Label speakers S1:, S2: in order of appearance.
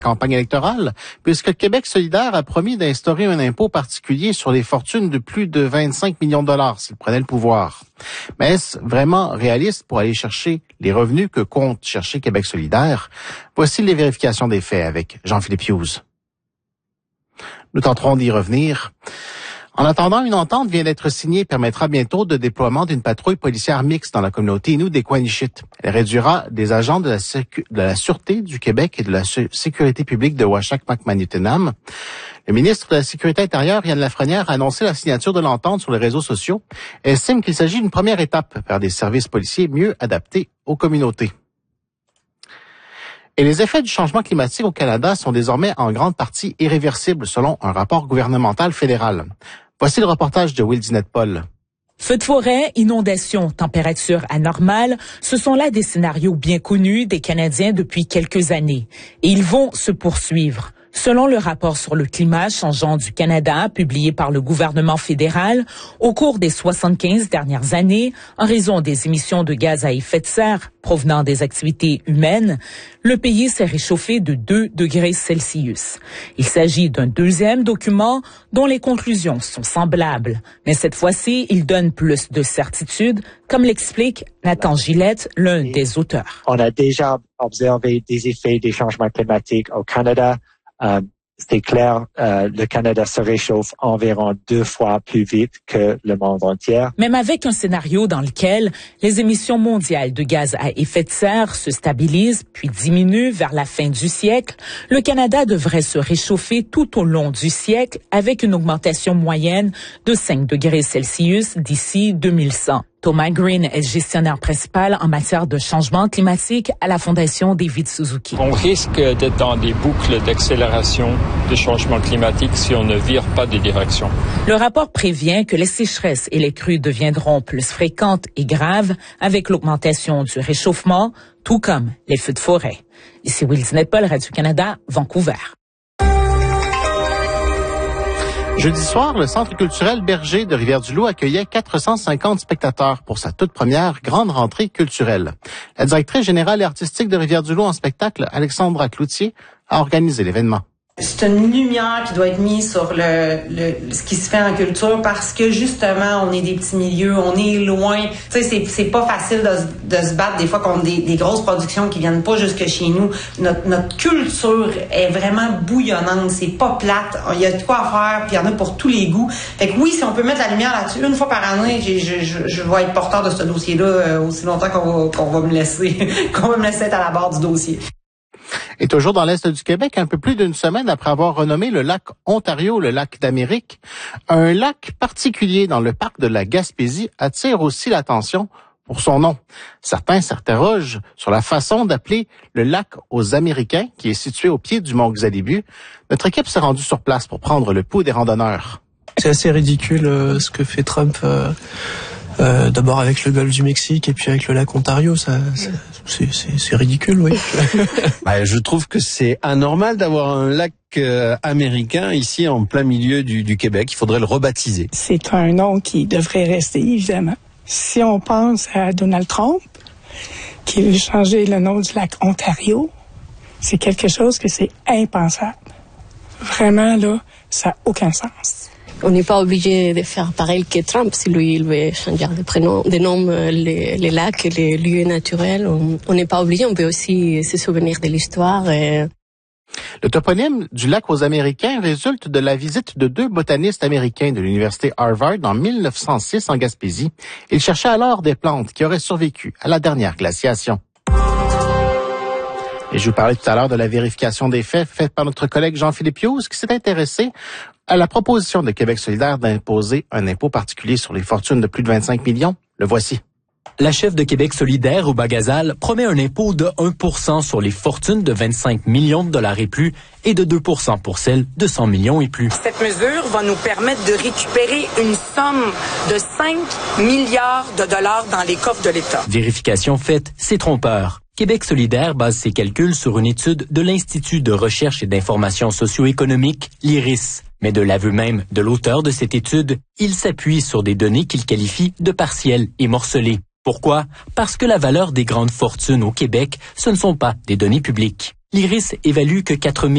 S1: campagne électorale, puisque Québec solidaire a promis d'instaurer un impôt particulier sur les fortunes de plus de 25 millions de dollars s'il prenait le pouvoir. Mais est-ce vraiment réaliste pour aller chercher les revenus que compte chercher Québec solidaire? Voici les vérifications des faits avec Jean-Philippe Hughes. Nous tenterons d'y revenir. En attendant, une entente vient d'être signée et permettra bientôt le déploiement d'une patrouille policière mixte dans la communauté Innu des Coanichites. Elle réduira des agents de la Sûreté du Québec et de la Sécurité publique de Uashac-Macmaniutenam. Le ministre de la Sécurité intérieure, Yann Lafrenière, a annoncé la signature de l'entente sur les réseaux sociaux et estime qu'il s'agit d'une première étape vers des services policiers mieux adaptés aux communautés. Et les effets du changement climatique au Canada sont désormais en grande partie irréversibles selon un rapport gouvernemental fédéral. Voici le reportage de Will Dinette-Paul.
S2: Feux de forêt, inondations, températures anormales, ce sont là des scénarios bien connus des Canadiens depuis quelques années. Et ils vont se poursuivre. Selon le rapport sur le climat changeant du Canada, publié par le gouvernement fédéral, au cours des 75 dernières années, en raison des émissions de gaz à effet de serre provenant des activités humaines, le pays s'est réchauffé de 2 degrés Celsius. Il s'agit d'un deuxième document dont les conclusions sont semblables. Mais cette fois-ci, il donne plus de certitude, comme l'explique Nathan Gillette, l'un des auteurs.
S3: On a déjà observé des effets des changements climatiques au Canada. C'est clair, le Canada se réchauffe environ 2 fois plus vite que le monde entier.
S2: Même avec un scénario dans lequel les émissions mondiales de gaz à effet de serre se stabilisent puis diminuent vers la fin du siècle, le Canada devrait se réchauffer tout au long du siècle avec une augmentation moyenne de 5 degrés Celsius d'ici 2100. Thomas Green est gestionnaire principal en matière de changement climatique à la Fondation David Suzuki.
S4: On risque d'être dans des boucles d'accélération du changement climatique si on ne vire pas de direction.
S2: Le rapport prévient que les sécheresses et les crues deviendront plus fréquentes et graves avec l'augmentation du réchauffement, tout comme les feux de forêt. Ici Will Dinette-Paul, Radio-Canada, Vancouver.
S1: Jeudi soir, le Centre culturel Berger de Rivière-du-Loup accueillait 450 spectateurs pour sa toute première grande rentrée culturelle. La directrice générale et artistique de Rivière-du-Loup en spectacle, Alexandra Cloutier, a organisé l'événement.
S5: C'est une lumière qui doit être mise sur ce qui se fait en culture parce que justement, on est des petits milieux, on est loin. Tu sais, c'est pas facile de se battre des fois contre des grosses productions qui viennent pas jusque chez nous. Notre culture est vraiment bouillonnante, c'est pas plate. Il y a de quoi faire, puis il y en a pour tous les goûts. Fait que oui, si on peut mettre la lumière là-dessus une fois par année, je vais être porteur de ce dossier-là aussi longtemps qu'on va me laisser être à la barre du dossier.
S1: Et toujours dans l'Est du Québec, un peu plus d'une semaine après avoir renommé le lac Ontario le lac d'Amérique, un lac particulier dans le parc de la Gaspésie attire aussi l'attention pour son nom. Certains s'interrogent sur la façon d'appeler le lac aux Américains, qui est situé au pied du mont Xalibu. Notre équipe s'est rendue sur place pour prendre le pouls des randonneurs.
S6: C'est assez ridicule ce que fait Trump. D'abord avec le golfe du Mexique et puis avec le lac Ontario, c'est ridicule, oui.
S7: Je trouve que c'est anormal d'avoir un lac américain ici en plein milieu du Québec. Il faudrait le rebaptiser.
S8: C'est un nom qui devrait rester, évidemment. Si on pense à Donald Trump, qui veut changer le nom du lac Ontario, c'est quelque chose que c'est impensable. Vraiment, là, ça n'a aucun sens.
S9: On n'est pas obligé de faire pareil que Trump si lui il veut changer de prénom, de nom, les lacs, les lieux naturels. On n'est pas obligé, on peut aussi se souvenir de l'histoire.
S1: Le toponyme du lac aux Américains résulte de la visite de 2 botanistes américains de l'université Harvard en 1906 en Gaspésie. Ils cherchaient alors des plantes qui auraient survécu à la dernière glaciation. Et je vous parlais tout à l'heure de la vérification des faits faite par notre collègue Jean-Philippe Hughes qui s'est intéressé à la proposition de Québec solidaire d'imposer un impôt particulier sur les fortunes de plus de 25 millions. Le voici.
S10: La chef de Québec solidaire au Bagazal promet un impôt de 1% sur les fortunes de 25 millions de dollars et plus et de 2% pour celles de 100 millions et plus.
S11: Cette mesure va nous permettre de récupérer une somme de 5 milliards de dollars dans les coffres de l'État.
S10: Vérification faite, c'est trompeur. Québec solidaire base ses calculs sur une étude de l'Institut de recherche et d'information socio-économique, l'IRIS. Mais de l'aveu même de l'auteur de cette étude, il s'appuie sur des données qu'il qualifie de partielles et morcelées. Pourquoi? Parce que la valeur des grandes fortunes au Québec, ce ne sont pas des données publiques. L'IRIS évalue que 4